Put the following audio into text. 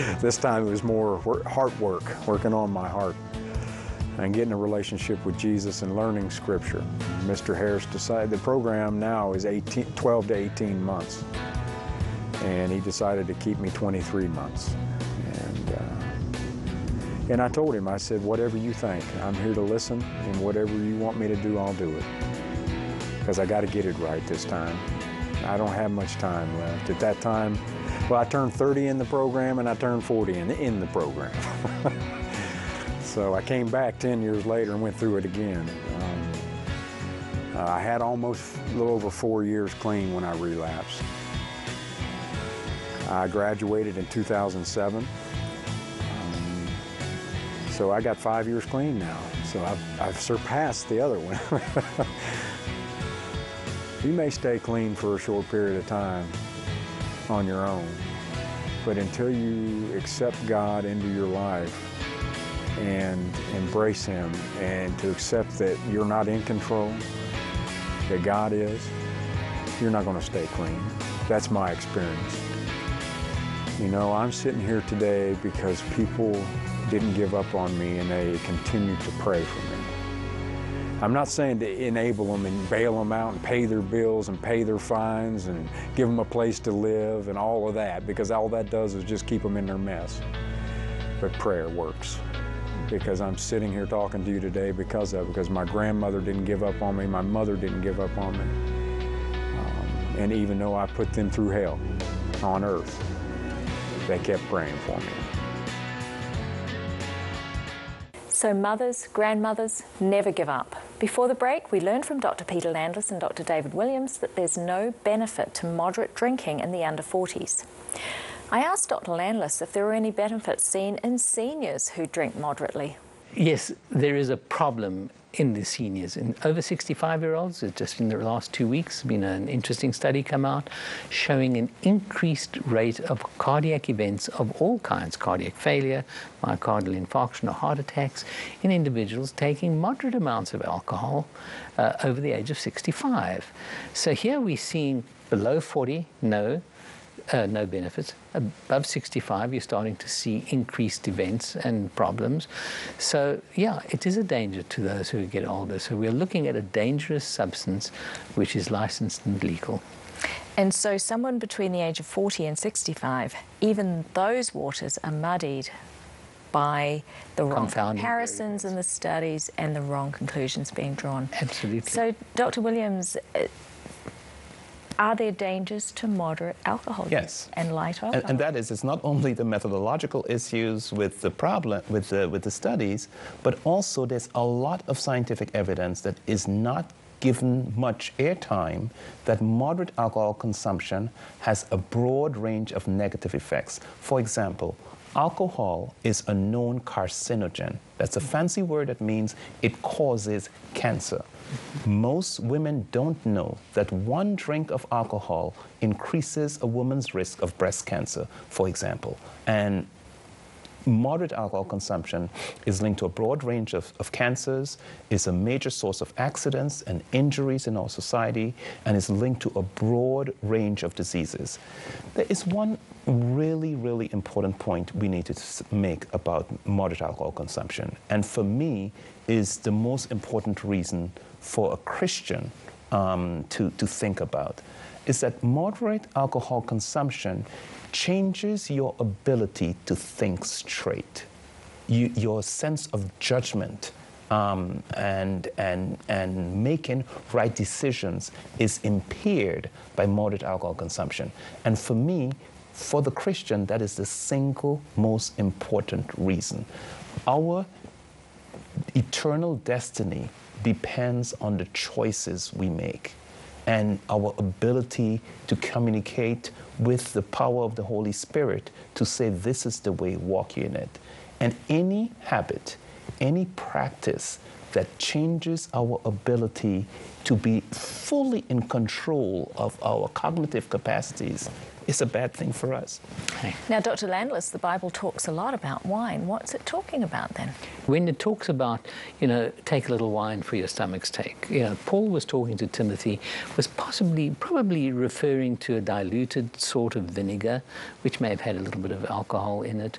This time it was more heart work, working on my heart and getting a relationship with Jesus and learning Scripture. Mr. Harris decided, the program now is 12 to 18 months, and he decided to keep me 23 months. And I told him, I said, whatever you think, I'm here to listen, and whatever you want me to do, I'll do it. Because I got to get it right this time. I don't have much time left. At that time, well, I turned 30 in the program, and I turned 40 in the program. So I came back 10 years later and went through it again. I had almost a little over 4 years clean when I relapsed. I graduated in 2007. So I got 5 years clean now. So I've surpassed the other one. You may stay clean for a short period of time on your own, but until you accept God into your life and embrace Him, and to accept that you're not in control, that God is, you're not going to stay clean. That's my experience. You know, I'm sitting here today because people didn't give up on me and they continued to pray for me. I'm not saying to enable them and bail them out and pay their bills and pay their fines and give them a place to live and all of that, because all that does is just keep them in their mess. But prayer works. Because I'm sitting here talking to you today because my grandmother didn't give up on me, my mother didn't give up on me. And even though I put them through hell on earth, they kept praying for me. So mothers, grandmothers, never give up. Before the break, we learned from Dr. Peter Landless and Dr. David Williams that there's no benefit to moderate drinking in the under 40s. I asked Dr. Landless if there are any benefits seen in seniors who drink moderately. Yes, there is a problem in the seniors. In over 65-year-olds, just in the last 2 weeks, been an interesting study come out showing an increased rate of cardiac events of all kinds, cardiac failure, myocardial infarction or heart attacks, in individuals taking moderate amounts of alcohol over the age of 65. So here we're seeing below 40, no benefits. Above 65, you're starting to see increased events and problems. So, yeah, it is a danger to those who get older. So we're looking at a dangerous substance which is licensed and legal. And so someone between the age of 40 and 65, even those waters are muddied by the wrong comparisons in the studies and the wrong conclusions being drawn. Absolutely. So, Dr. Williams, are there dangers to moderate alcohol use? Yes. And light alcohol? And that is, it's not only the methodological issues with the problem, with the studies, but also there's a lot of scientific evidence that is not given much airtime, that moderate alcohol consumption has a broad range of negative effects. For example, alcohol is a known carcinogen. That's a fancy word that means it causes cancer. Most women don't know that one drink of alcohol increases a woman's risk of breast cancer, for example. And moderate alcohol consumption is linked to a broad range of cancers, is a major source of accidents and injuries in our society, and is linked to a broad range of diseases. There is one really, really important point we need to make about moderate alcohol consumption, and for me is the most important reason for a Christian to think about, is that moderate alcohol consumption changes your ability to think straight. Your sense of judgment and making right decisions is impaired by moderate alcohol consumption. And for me, for the Christian, that is the single most important reason. Our eternal destiny depends on the choices we make and our ability to communicate with the power of the Holy Spirit to say, this is the way, walk ye in it. And any habit, any practice that changes our ability to be fully in control of our cognitive capacities is a bad thing for us. Now, Dr. Landless, the Bible talks a lot about wine. What's it talking about then? When it talks about, take a little wine for your stomach's sake, Paul was talking to Timothy, was probably referring to a diluted sort of vinegar, which may have had a little bit of alcohol in it.